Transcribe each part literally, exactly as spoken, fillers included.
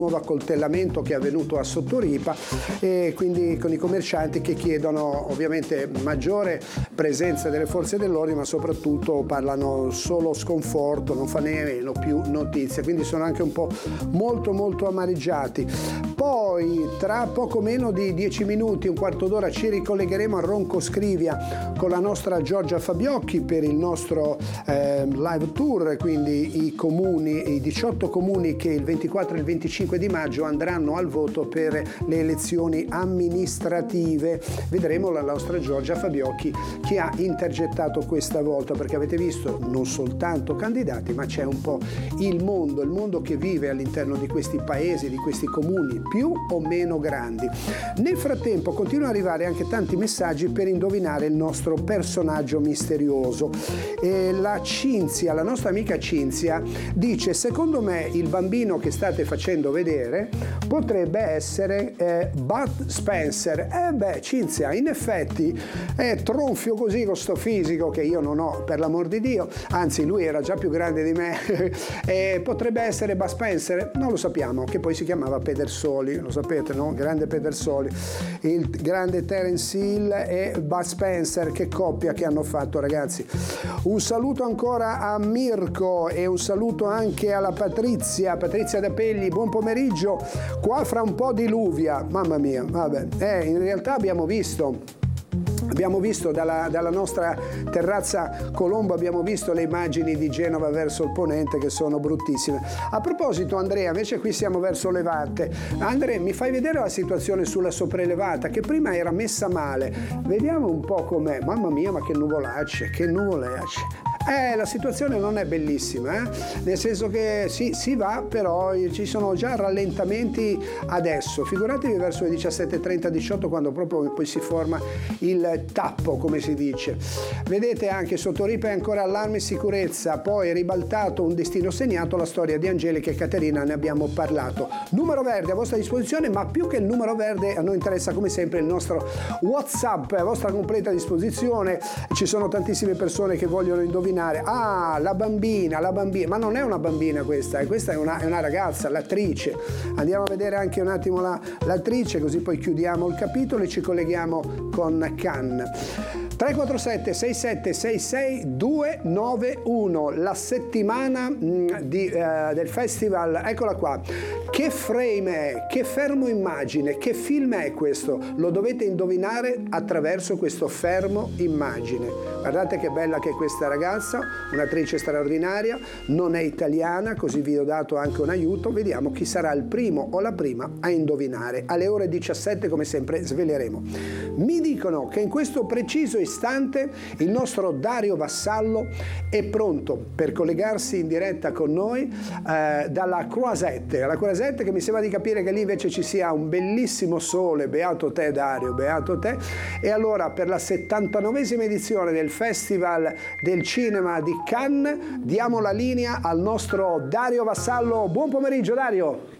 nuovo accoltellamento che è avvenuto a Sottoripa, e quindi con i commercianti che chiedono ovviamente maggiore presenza delle forze dell'ordine, ma soprattutto parlano solo sconforto, non fa nemmeno più notizie, quindi sono anche un po' molto molto amareggiati. Poi tra poco meno di dieci minuti, un quarto d'ora, ci ricollegheremo a Ronco Scrivia con la nostra Giorgia Fabiocchi per il nostro eh, live tour, quindi i comuni, i diciotto comuni che il ventiquattro e il venticinque di maggio andranno al voto per le elezioni amministrative. Vedremo la nostra Giorgia Fabiocchi che ha intercettato questa volta, perché avete visto non soltanto candidati, ma c'è un po' il mondo, il mondo che vive all'interno di questi paesi, di questi comuni più o meno grandi. Nel frattempo continuano ad arrivare anche tanti messaggi per indovinare il nostro personaggio misterioso. E la Cinzia, la nostra amica Cinzia, dice: secondo me il bambino che state facendo vedere potrebbe essere eh, Bud Spencer. Eh beh, Cinzia, in effetti è tronfio così con sto fisico che io non ho, per l'amor di Dio, anzi lui era già più grande di me. E potrebbe essere Bud Spencer? Non lo sappiamo, che poi si chiamava Pedersoli, lo sapete, no? Grande Pedersoli, il grande Terence Hill e Bud Spencer, che coppia che hanno fatto, ragazzi. Un saluto ancora a Mirko e un saluto anche alla Patrizia, Patrizia da Pegli, buon pomeriggio, qua fra un po' diluvia, mamma mia, vabbè, eh, in realtà abbiamo visto Abbiamo visto dalla, dalla nostra terrazza Colombo, abbiamo visto le immagini di Genova verso il ponente che sono bruttissime. A proposito, Andrea, invece qui siamo verso Levante. Andrea, mi fai vedere la situazione sulla sopraelevata che prima era messa male. Vediamo un po' com'è. Mamma mia, ma che nuvolacce, che nuvolacce. Eh, la situazione non è bellissima, eh? Nel senso che sì, si va, però ci sono già rallentamenti adesso. Figuratevi verso le diciassette e trenta diciotto, quando proprio poi si forma il tappo, come si dice. Vedete, anche Sottoripa è ancora allarme sicurezza, poi ribaltato un destino segnato, la storia di Angelica e Caterina, ne abbiamo parlato. Numero verde a vostra disposizione, ma più che il numero verde a noi interessa come sempre il nostro WhatsApp a vostra completa disposizione. Ci sono tantissime persone che vogliono indovinare. Ah, la bambina, la bambina, ma non è una bambina questa, eh? Questa è una, è una ragazza, l'attrice. Andiamo a vedere anche un attimo la, l'attrice, così poi chiudiamo il capitolo e ci colleghiamo con Cannes. tre quattro sette sei sette sei sei due nove uno, la settimana mh, di, uh, del festival, eccola qua. Che frame è? Che fermo immagine? Che film è questo? Lo dovete indovinare attraverso questo fermo immagine. Guardate che bella che è questa ragazza, un'attrice straordinaria, non è italiana, così vi ho dato anche un aiuto. Vediamo chi sarà il primo o la prima a indovinare. Alle ore diciassette, come sempre, sveleremo. Mi dicono che in questo preciso istante il nostro Dario Vassallo è pronto per collegarsi in diretta con noi eh, dalla Croisette. La Croisette, che mi sembra di capire che lì invece ci sia un bellissimo sole. Beato te, Dario, beato te. E allora, per la settantanovesima edizione del Festival del Cinema di Cannes, diamo la linea al nostro Dario Vassallo. Buon pomeriggio, Dario.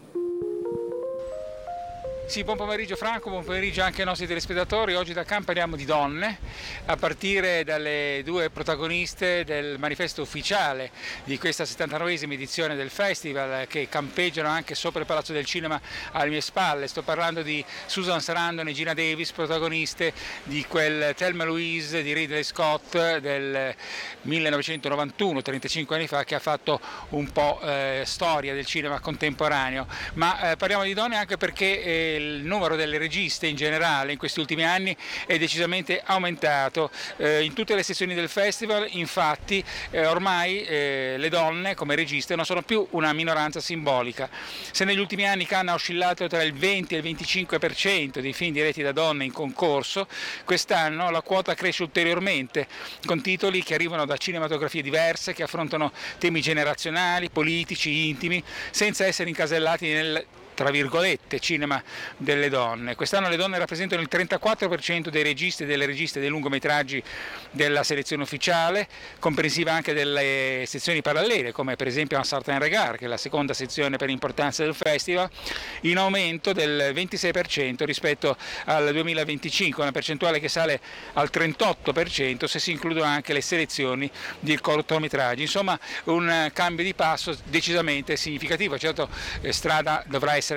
Sì, buon pomeriggio Franco, buon pomeriggio anche ai nostri telespettatori. Oggi da Cannes parliamo di donne, a partire dalle due protagoniste del manifesto ufficiale di questa settantanovesima edizione del festival, che campeggiano anche sopra il Palazzo del Cinema alle mie spalle. Sto parlando di Susan Sarandon e Geena Davis, protagoniste di quel Thelma e Louise di Ridley Scott del millenovecentonovantuno, trentacinque anni fa, che ha fatto un po' eh, storia del cinema contemporaneo. Ma eh, parliamo di donne anche perché eh, il numero delle registe in generale in questi ultimi anni è decisamente aumentato. Eh, in tutte le sezioni del festival, infatti, eh, ormai eh, le donne come registe non sono più una minoranza simbolica. Se negli ultimi anni Cannes ha oscillato tra il venti e il venticinque per cento dei film diretti da donne in concorso, quest'anno la quota cresce ulteriormente, con titoli che arrivano da cinematografie diverse, che affrontano temi generazionali, politici, intimi, senza essere incasellati nel tra virgolette cinema delle donne. Quest'anno le donne rappresentano il trentaquattro per cento dei registi e delle registe dei lungometraggi della selezione ufficiale, comprensiva anche delle sezioni parallele, come per esempio Un Certain Regard, che è la seconda sezione per importanza del festival, in aumento del ventisei per cento rispetto al duemilaventicinque, una percentuale che sale al trentotto per cento se si includono anche le selezioni di cortometraggi. Insomma, un cambio di passo decisamente significativo. Certo, eh, strada dovrà essere